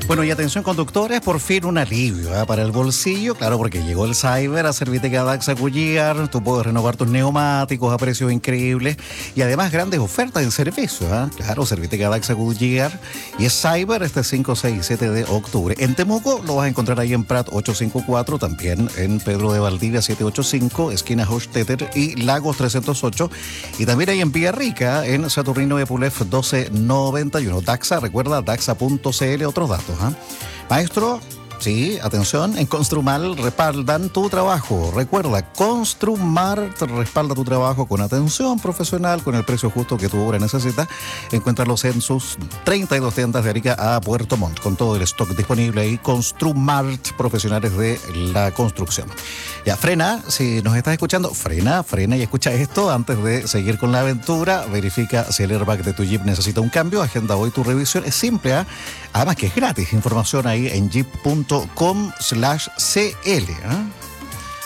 Bueno, y atención conductores, por fin un alivio para el bolsillo, claro, porque llegó el Cyber a servirte cada Daxa Goodyear, tú puedes renovar tus neumáticos a precios increíbles y además grandes ofertas en servicio, claro, servirte cada Daxa Goodyear y es Cyber este 5, 6 y 7 de octubre. En Temuco lo vas a encontrar ahí en Prat 854, también en Pedro de Valdivia 785, esquina Hofstetter y Lagos 308 y también ahí en Villarrica, en Saturnino de Pulef 1291. Daxa, recuerda, daxa.cl, otros datos. Maestro, sí, atención, en Construmal respaldan tu trabajo. Recuerda, Construmart respalda tu trabajo con atención profesional, con el precio justo que tu obra necesita. Encuéntralos en sus 32 tiendas de Arica a Puerto Montt, con todo el stock disponible ahí. Construmart, profesionales de la construcción. Ya, frena, si nos estás escuchando, frena y escucha esto antes de seguir con la aventura. Verifica si el airbag de tu Jeep necesita un cambio. Agenda hoy tu revisión. Es simple, además que es gratis. Información ahí en jeep.com/cl.